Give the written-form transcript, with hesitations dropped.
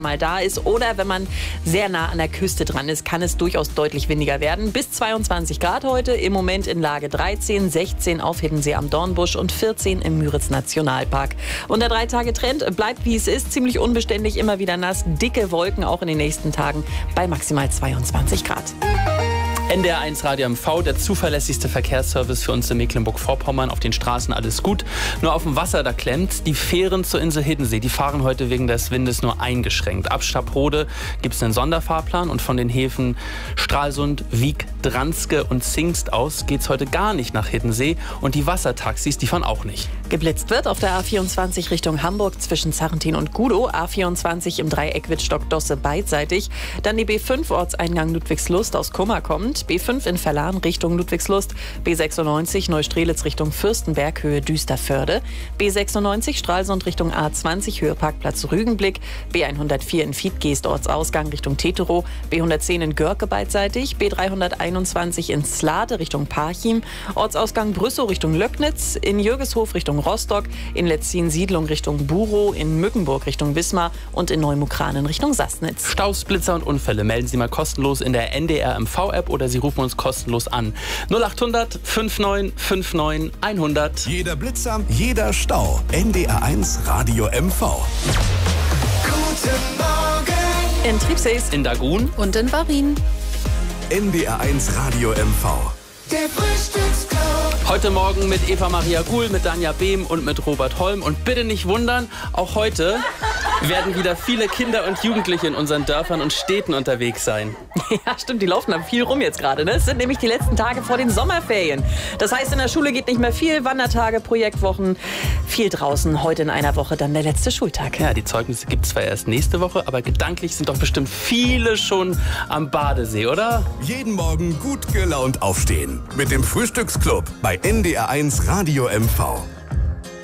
mal da ist oder wenn man sehr nah an der Küste dran ist, kann es durchaus deutlich windiger werden. Bis 22 Grad heute, im Moment in Lage 13, 16 auf Hiddensee am Dornbusch und 14 im Müritz Nationalpark. Und der 3-Tage-Trend bleibt wie es ist, ziemlich unbeständig, immer wieder nass, dicke Wolken auch in den nächsten Tagen bei maximal 22 Grad. NDR1 Radio MV, der zuverlässigste Verkehrsservice für uns in Mecklenburg-Vorpommern. Auf den Straßen alles gut. Nur auf dem Wasser, da klemmt. Die Fähren zur Insel Hiddensee, die fahren heute wegen des Windes nur eingeschränkt. Ab Stabroda gibt es einen Sonderfahrplan und von den Häfen Stralsund, Wiek, Dranske und Zingst aus geht es heute gar nicht nach Hiddensee. Und die Wassertaxis, die fahren auch nicht. Geblitzt wird auf der A24 Richtung Hamburg zwischen Zarrentin und Gudow. A24 im Dreieck Wittstock-Dosse beidseitig. Dann die B5 Ortseingang Ludwigslust aus Kummer kommt. B5 in Verlan Richtung Ludwigslust. B96 Neustrelitz Richtung Fürstenberg Höhe Düsterförde. B96 Stralsund Richtung A20 Höhe Parkplatz Rügenblick. B104 in Fiedgeest Ortsausgang Richtung Teterow. B110 in Görke beidseitig. B321 in Slade Richtung Parchim. Ortsausgang Brüssow Richtung Löcknitz. In Jürgeshof Richtung Rostock. In Letzin-Siedlung Richtung Burow. In Mückenburg Richtung Wismar. Und in Neumukranen Richtung Sassnitz. Staus, Blitzer und Unfälle melden Sie mal kostenlos in der NDR MV-App oder Sie rufen uns kostenlos an. 0800 59 59 100. Jeder Blitzer, jeder Stau. NDR1 Radio MV. Guten Morgen. In Triebsees. In Dagun. Und in Varin. NDR1 Radio MV. Der Frühstücksclub. Heute Morgen mit Eva Maria Guhl, mit Danja Behm und mit Robert Holm. Und bitte nicht wundern, auch heute werden wieder viele Kinder und Jugendliche in unseren Dörfern und Städten unterwegs sein. Ja, stimmt, die laufen da viel rum jetzt gerade. Ne? Es sind nämlich die letzten Tage vor den Sommerferien. Das heißt, in der Schule geht nicht mehr viel. Wandertage, Projektwochen, viel draußen. Heute in einer Woche dann der letzte Schultag. Ja, die Zeugnisse gibt es zwar erst nächste Woche, aber gedanklich sind doch bestimmt viele schon am Badesee, oder? Jeden Morgen gut gelaunt aufstehen. Mit dem Frühstücksclub bei NDR1 Radio MV.